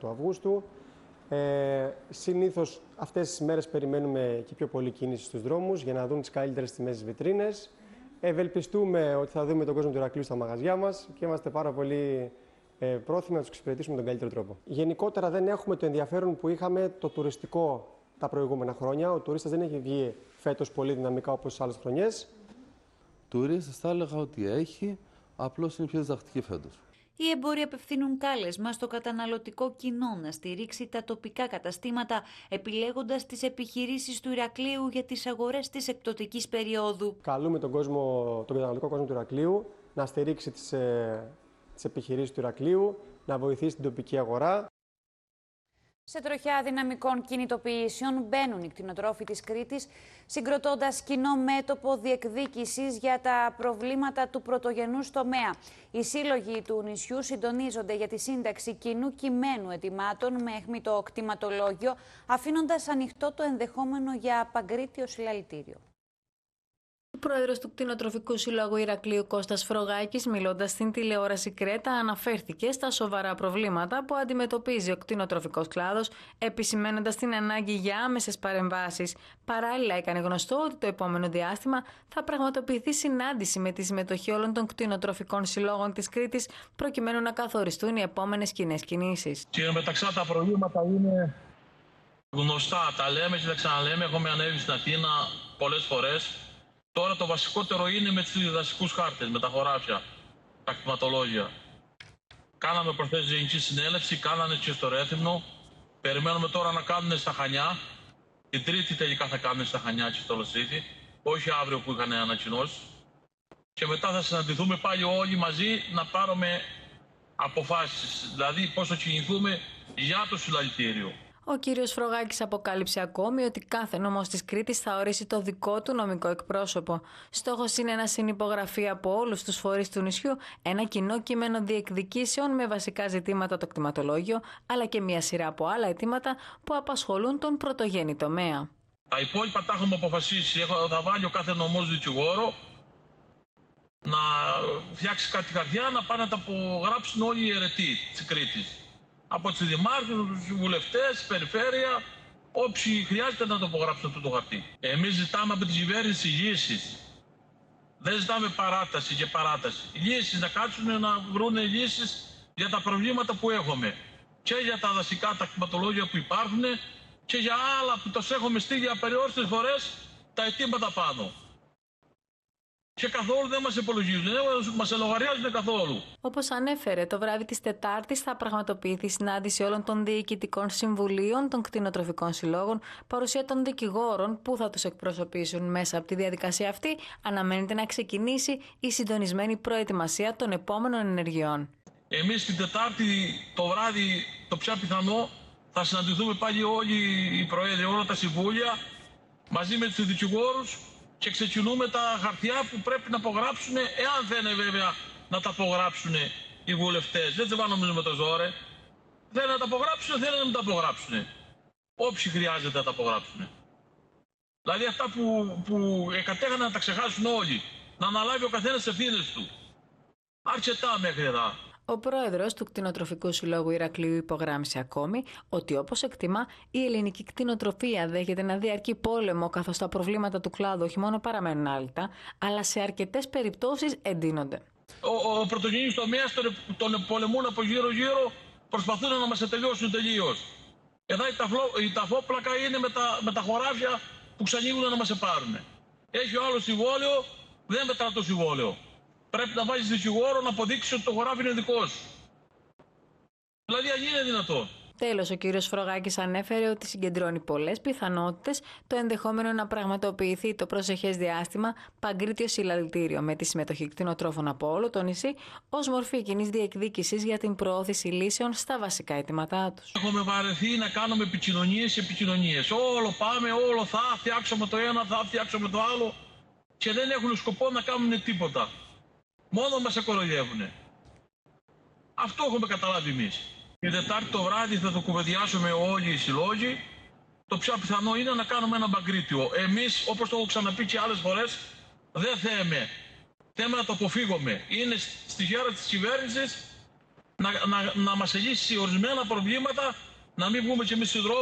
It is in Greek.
του Αυγούστου. Συνήθως αυτές τις μέρες περιμένουμε και πιο πολύ κίνηση στους δρόμους για να δουν τις καλύτερες τιμές στις βιτρίνες. Ευελπιστούμε ότι θα δούμε τον κόσμο του Ηρακλείου στα μαγαζιά μας και είμαστε πάρα πολύ πρόθυμοι να τους εξυπηρετήσουμε τον καλύτερο τρόπο. Γενικότερα δεν έχουμε το ενδιαφέρον που είχαμε το τουριστικό τα προηγούμενα χρόνια. Ο τουρίστας δεν έχει βγει φέτος πολύ δυναμικά όπως τις άλλες χρονιές. Τουρίστας θα έλεγα ότι έχει, απλώς είναι πιο διδακτική φέτος. Οι εμπόροι απευθύνουν κάλεσμα στο καταναλωτικό κοινό να στηρίξει τα τοπικά καταστήματα, επιλέγοντας τις επιχειρήσεις του Ηρακλείου για τις αγορές της εκπτωτικής περίοδου. Καλούμε τον καταναλωτικό κόσμο του Ηρακλείου να στηρίξει τις επιχειρήσεις του Ηρακλείου, να βοηθήσει την τοπική αγορά. Σε τροχιά δυναμικών κινητοποιήσεων μπαίνουν οι κτηνοτρόφοι της Κρήτης, συγκροτώντας κοινό μέτωπο διεκδίκησης για τα προβλήματα του πρωτογενούς τομέα. Οι σύλλογοι του νησιού συντονίζονται για τη σύνταξη κοινού κειμένου αιτημάτων με αιχμητό κτηματολόγιο, αφήνοντας ανοιχτό το ενδεχόμενο για απαγκρίτιο συλλαλητήριο. Ο πρόεδρος του Κτηνοτροφικού Συλλόγου Ηρακλείου Κώστας Φρογάκης, μιλώντας στην τηλεόραση Κρέτα, αναφέρθηκε στα σοβαρά προβλήματα που αντιμετωπίζει ο κτηνοτροφικός κλάδος, επισημαίνοντας την ανάγκη για άμεσες παρεμβάσεις. Παράλληλα, έκανε γνωστό ότι το επόμενο διάστημα θα πραγματοποιηθεί συνάντηση με τη συμμετοχή όλων των κτηνοτροφικών συλλόγων της Κρήτης, προκειμένου να καθοριστούν οι επόμενες κοινές κινήσεις. Και μεταξύ τα προβλήματα είναι γνωστά. Τα λέμε και τα ξαναλέμε. Έχουμε ανέβει στην Αθήνα πολλές φορές. Τώρα το βασικότερο είναι με τους διδασκικούς χάρτες, με τα χωράφια, τα κτηματολόγια. Κάναμε προχθές γενική συνέλευση, κάνανε και στο Ρέθυμνο. Περιμένουμε τώρα να κάνουν στα Χανιά. Την Τρίτη τελικά θα κάνουν στα Χανιά και στο Λοσίθι, όχι αύριο που είχαν ανακοινώσει. Και μετά θα συναντηθούμε πάλι όλοι μαζί να πάρουμε αποφάσεις, δηλαδή πώς θα κινηθούμε για το συλλαλητήριο. Ο κύριος Φρογάκης αποκάλυψε ακόμη ότι κάθε νομός της Κρήτης θα ορίσει το δικό του νομικό εκπρόσωπο. Στόχος είναι να συνυπογραφεί από όλους τους φορείς του νησιού ένα κοινό κείμενο διεκδικήσεων με βασικά ζητήματα το κτηματολόγιο, αλλά και μια σειρά από άλλα αιτήματα που απασχολούν τον πρωτογενή τομέα. Τα υπόλοιπα τα έχουμε αποφασίσει. Θα βάλει ο κάθε νομός δικηγόρο να φτιάξει κάτι χαρτιά, να πάνε να τα απογράψουν όλοι οι αιρετοί της Κρήτης. Από τους δημάρχους, τους βουλευτές, περιφέρεια, όποιοι χρειάζεται να το απογράψουν αυτό το χαρτί. Εμείς ζητάμε από την κυβέρνηση λύσεις. Δεν ζητάμε παράταση και παράταση. Λύσεις, να κάτσουν να βρουν λύσεις για τα προβλήματα που έχουμε. Και για τα δασικά, τα κτηματολόγια που υπάρχουν και για άλλα που τους έχουμε στείλει απεριόριστες φορές τα αιτήματα πάνω. Και καθόλου δεν μας υπολογίζουν, δεν μας λογαριάζουν καθόλου. Όπως ανέφερε, το βράδυ της Τετάρτης θα πραγματοποιηθεί συνάντηση όλων των διοικητικών συμβουλίων των κτηνοτροφικών συλλόγων, παρουσία των δικηγόρων που θα τους εκπροσωπήσουν. Μέσα από τη διαδικασία αυτή αναμένεται να ξεκινήσει η συντονισμένη προετοιμασία των επόμενων ενεργειών. Εμείς την Τετάρτη το βράδυ, το πια πιθανό, θα συναντηθούμε πάλι όλοι οι προέδροι, όλα τα συμβούλια, μαζί με τους δικηγόρους. Και ξεκινούμε τα χαρτιά που πρέπει να απογράψουν, εάν θέλουν βέβαια να τα απογράψουν οι βουλευτές. Δεν βάλουμε με το ζόρε. Θέλουν να τα απογράψουν, θέλουν να μην τα απογράψουν. Όποιοι χρειάζεται να τα απογράψουν. Δηλαδή αυτά που κατέχανε να τα ξεχάσουν όλοι. Να αναλάβει ο καθένας τις ευθύνες του. Αρκετά μέχρι εδώ. Ο πρόεδρος του Κτηνοτροφικού Συλλόγου Ηρακλείου υπογράμμισε ακόμη ότι, όπως εκτιμά, η ελληνική κτηνοτροφία δέχεται να διαρκεί πόλεμο, καθώς τα προβλήματα του κλάδου όχι μόνο παραμένουν άλυτα, αλλά σε αρκετές περιπτώσεις εντείνονται. Ο πρωτογενής τομέας τον πολεμούν από γύρω-γύρω, προσπαθούν να μας τελειώσουν τελείως. Εδώ η ταφόπλακα είναι με τα χωράφια που ξανοίγουν να μας πάρουν. Έχει ο άλλος συμβόλαιο, δεν μετρά το συμβόλαιο. Πρέπει να βάζεις δικηγόρο να αποδείξει ότι το χωράφι είναι δικό σου. Δηλαδή, αν είναι δυνατόν. Τέλος, ο κύριος Φρογάκης ανέφερε ότι συγκεντρώνει πολλές πιθανότητες το ενδεχόμενο να πραγματοποιηθεί το προσεχές διάστημα παγκρίτιο συλλαλητήριο με τη συμμετοχή κτηνοτρόφων από όλο το νησί ως μορφή κοινής διεκδίκησης για την προώθηση λύσεων στα βασικά αιτήματά τους. Έχουμε βαρεθεί να κάνουμε επικοινωνίες. Όλο πάμε, όλο θα φτιάξουμε το ένα, θα φτιάξουμε το άλλο και δεν έχουν σκοπό να κάνουν τίποτα. Μόνο μας κοροϊδεύουνε. Αυτό έχουμε καταλάβει εμείς. Την Τετάρτη το βράδυ θα το κουβεντιάσουμε όλοι οι συλλόγοι. Το πιο πιθανό είναι να κάνουμε ένα μπαγκρίτιο. Εμείς, όπως το έχω ξαναπεί και άλλες φορές, δεν θέμε. Θέλουμε να το αποφύγουμε. Είναι στη χέρα της κυβέρνησης να μας λύσει ορισμένα προβλήματα, να μην βγούμε κι εμείς στους δρόμους.